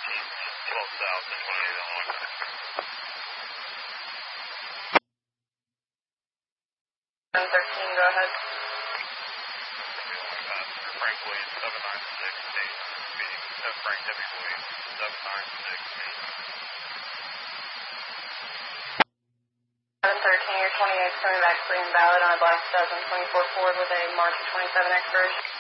12 south and 28 Illinois. And 13, go ahead. Frank Williams, 796, speeding. Frank W. Williams, 796, speeding. 713, your 28 is coming back clean and valid on a black 2024 Ford with a March 27 expiration.